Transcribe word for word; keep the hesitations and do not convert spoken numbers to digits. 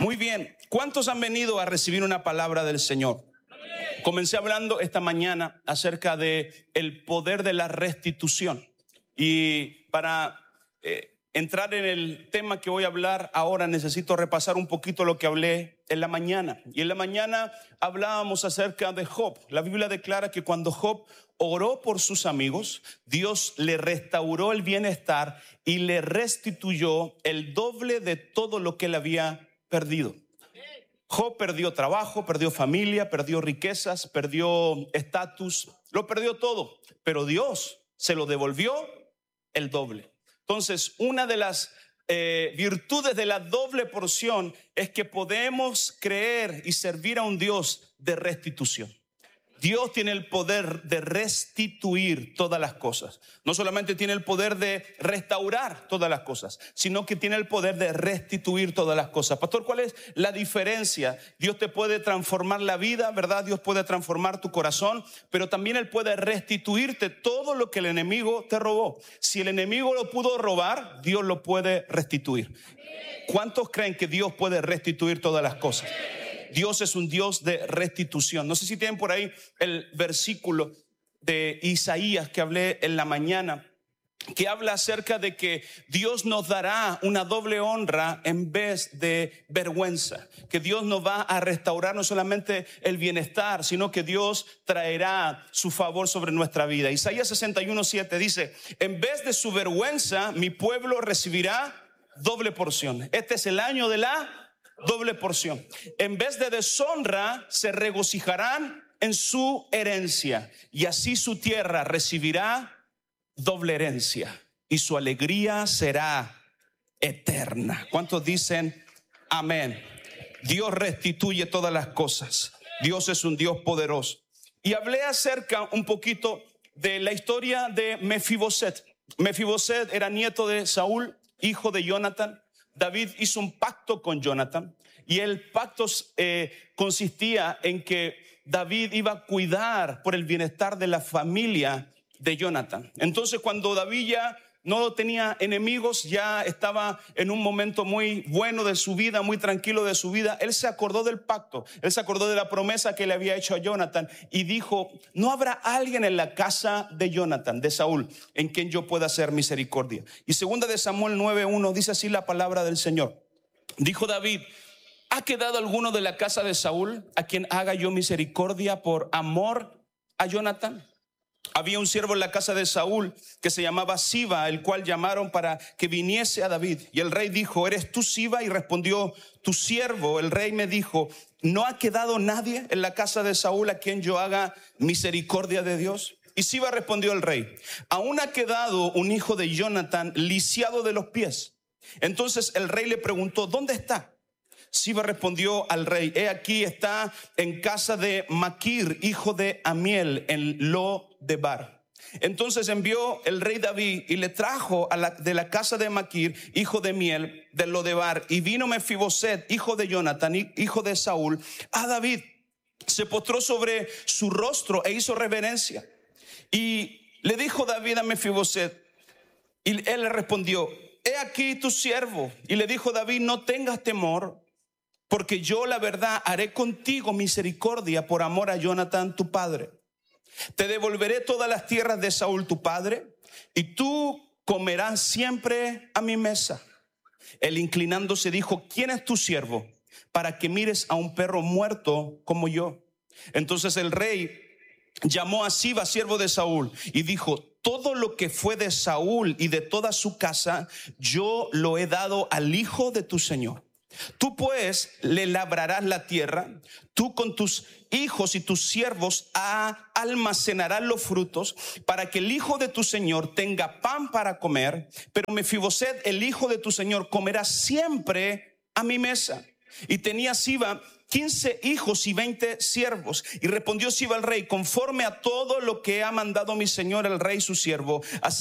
Muy bien, ¿cuántos han venido a recibir una palabra del Señor? Comencé hablando esta mañana acerca de el poder de la restitución. Y para eh, entrar en el tema que voy a hablar ahora, necesito repasar un poquito lo que hablé en la mañana. Y en la mañana hablábamos acerca de Job. La Biblia declara que cuando Job oró por sus amigos, Dios le restauró el bienestar y le restituyó el doble de todo lo que él había perdido. Job perdió trabajo, perdió familia, perdió riquezas, perdió estatus, lo perdió todo, pero Dios se lo devolvió el doble. Entonces, una de las eh, virtudes de la doble porción es que podemos creer y servir a un Dios de restitución. Dios tiene el poder de restituir todas las cosas. No solamente tiene el poder de restaurar todas las cosas, sino que tiene el poder de restituir todas las cosas. Pastor, ¿cuál es la diferencia? Dios te puede transformar la vida, ¿verdad? Dios puede transformar tu corazón, pero también Él puede restituirte todo lo que el enemigo te robó. Si el enemigo lo pudo robar, Dios lo puede restituir. ¿Cuántos creen que Dios puede restituir todas las cosas? Dios es un Dios de restitución. No sé si tienen por ahí el versículo de Isaías que hablé en la mañana, que habla acerca de que Dios nos dará una doble honra en vez de vergüenza, que Dios nos va a restaurar no solamente el bienestar, sino que Dios traerá su favor sobre nuestra vida. Isaías sesenta y uno siete dice: en vez de su vergüenza, mi pueblo recibirá doble porción. Este es el año de la doble porción. En vez de deshonra, se regocijarán en su herencia, y así su tierra recibirá doble herencia, y su alegría será eterna. ¿Cuántos dicen amén? Dios restituye todas las cosas. Dios es un Dios poderoso. Y hablé acerca un poquito de la historia de Mefiboset. Mefiboset era nieto de Saúl, hijo de Jonatán. David hizo un pacto con Jonatán, y el pacto eh, consistía en que David iba a cuidar por el bienestar de la familia de Jonatán. Entonces, cuando David ya no tenía enemigos, ya estaba en un momento muy bueno de su vida, muy tranquilo de su vida, él se acordó del pacto, él se acordó de la promesa que le había hecho a Jonatán y dijo: no habrá alguien en la casa de Jonatán, de Saúl, en quien yo pueda hacer misericordia. Y segunda de Samuel nueve uno dice así la palabra del Señor. Dijo David: ¿ha quedado alguno de la casa de Saúl a quien haga yo misericordia por amor a Jonatán? Había un siervo en la casa de Saúl que se llamaba Siba, el cual llamaron para que viniese a David. Y el rey dijo: ¿eres tú Siba? Y respondió: tu siervo. El rey me dijo: ¿no ha quedado nadie en la casa de Saúl a quien yo haga misericordia de Dios? Y Siba respondió al rey: aún ha quedado un hijo de Jonatán lisiado de los pies. Entonces el rey le preguntó: ¿dónde está? Siba respondió al rey: he aquí, está en casa de Maquir, hijo de Amiel, en Lo-debar. Entonces envió el rey David y le trajo a la, de la casa de Maquir, hijo de Miel, de Lo-debar. Y vino Mefiboset, hijo de Jonatán, hijo de Saúl, a David. Se postró sobre su rostro e hizo reverencia. Y le dijo David a Mefiboset, y él le respondió: he aquí tu siervo. Y le dijo David: no tengas temor, porque yo la verdad haré contigo misericordia por amor a Jonatán tu padre. Te devolveré todas las tierras de Saúl tu padre, y tú comerás siempre a mi mesa. Él, inclinándose, dijo: ¿quién es tu siervo para que mires a un perro muerto como yo? Entonces el rey llamó a Siba, siervo de Saúl, y dijo: todo lo que fue de Saúl y de toda su casa, yo lo he dado al hijo de tu señor. Tú pues le labrarás la tierra, tú con tus hijos y tus siervos almacenarás los frutos, para que el hijo de tu señor tenga pan para comer. Pero Mefiboset, el hijo de tu señor, comerá siempre a mi mesa. Y tenía Siba quince hijos y veinte siervos. Y respondió Siba al rey: conforme a todo lo que ha mandado mi señor el rey su siervo, así